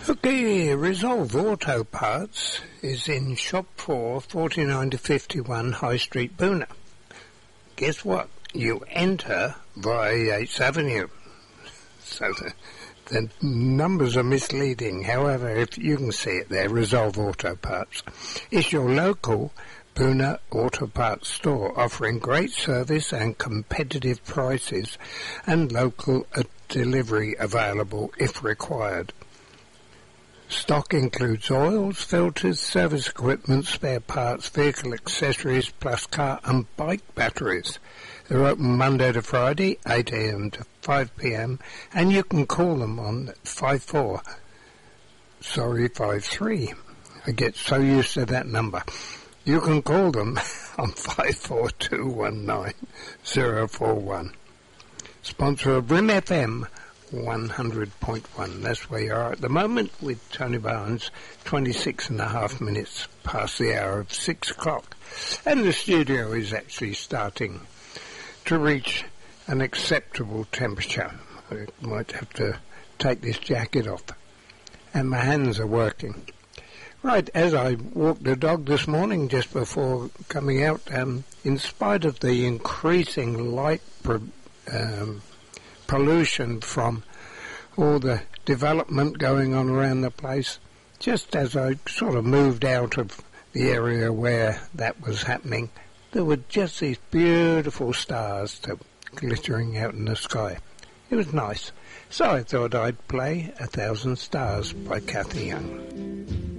Okay, Resolve Auto Parts is in Shop 4, 49 to 51 High Street, Boonah. Guess what? You enter via Yates Avenue. So the numbers are misleading. However, if you can see it there, Resolve Auto Parts. It's your local Boonah Auto Parts store, offering great service and competitive prices, and local delivery available if required. Stock includes oils, filters, service equipment, spare parts, vehicle accessories, plus car and bike batteries. They're open Monday to Friday, 8 a.m. to 5 p.m, and you can call them on 53. I get so used to that number. You can call them on 54219-041. Sponsor of Rim FM 100.1. That's where you are at the moment with Tony Barnes, 26 and a half minutes past the hour of 6 o'clock. And the studio is actually starting to reach an acceptable temperature. I might have to take this jacket off. And my hands are working. Right, as I walked the dog this morning just before coming out, in spite of the increasing light pollution from all the development going on around the place, just as I sort of moved out of the area where that was happening, there were just these beautiful stars glittering out in the sky. It was nice. So I thought I'd play 1,000 Stars by Kathy Young.